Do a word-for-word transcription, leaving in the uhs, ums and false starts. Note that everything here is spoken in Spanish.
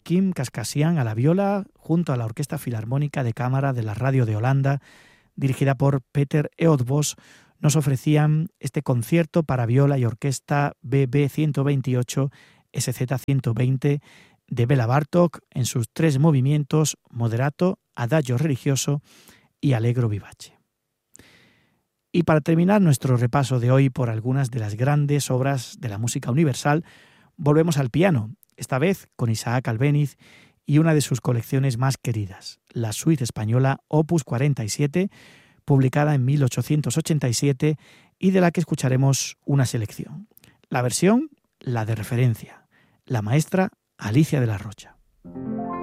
Joaquim Cascasian a la viola, junto a la Orquesta Filarmónica de Cámara de la Radio de Holanda, dirigida por Peter Eötvös, nos ofrecían este concierto para viola y orquesta B B ciento veintiocho S Z ciento veinte de Béla Bartók en sus tres movimientos: moderato, adagio religioso y allegro vivace. Y para terminar nuestro repaso de hoy por algunas de las grandes obras de la música universal, volvemos al piano, esta vez con Isaac Albéniz y una de sus colecciones más queridas, la Suite española Opus cuarenta y siete, publicada en mil ochocientos ochenta y siete y de la que escucharemos una selección. La versión, la de referencia, la maestra Alicia de la Rocha.